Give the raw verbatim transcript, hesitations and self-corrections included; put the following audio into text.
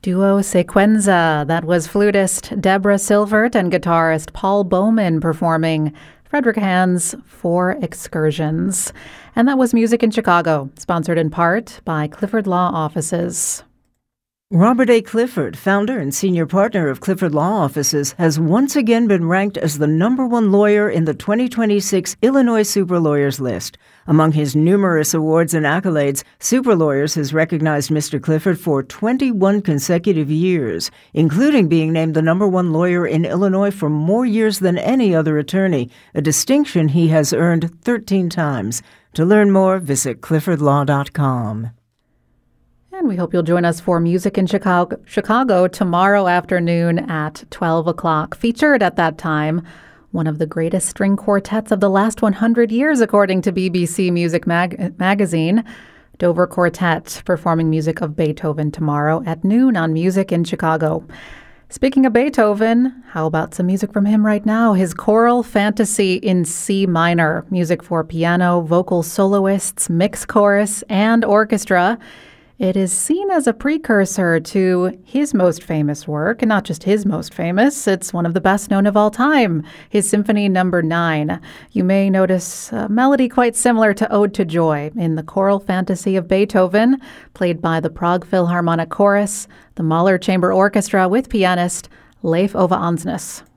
Duo Sequenza. That was flutist Deborah Silvert and guitarist Paul Bowman performing Frederick Hand's Four Excursions. And that was Music in Chicago, sponsored in part by Clifford Law Offices. Robert A. Clifford, founder and senior partner of Clifford Law Offices, has once again been ranked as the number one lawyer in the twenty twenty-six Illinois Super Lawyers list. Among his numerous awards and accolades, Super Lawyers has recognized Mister Clifford for twenty-one consecutive years, including being named the number one lawyer in Illinois for more years than any other attorney, a distinction he has earned thirteen times. To learn more, visit clifford law dot com. And we hope you'll join us for Music in Chicago, Chicago tomorrow afternoon at twelve o'clock. Featured at that time, one of the greatest string quartets of the last one hundred years, according to B B C Music Mag- Magazine. Dover Quartet performing music of Beethoven tomorrow at noon on Music in Chicago. Speaking of Beethoven, how about some music from him right now? His Choral Fantasy in C minor, music for piano, vocal soloists, mixed chorus, and orchestra. It is seen as a precursor to his most famous work, and not just his most famous, it's one of the best known of all time, his Symphony Number nine. You may notice a melody quite similar to Ode to Joy in the Choral Fantasy of Beethoven, played by the Prague Philharmonic Chorus, the Mahler Chamber Orchestra with pianist Leif Ove Ansnes.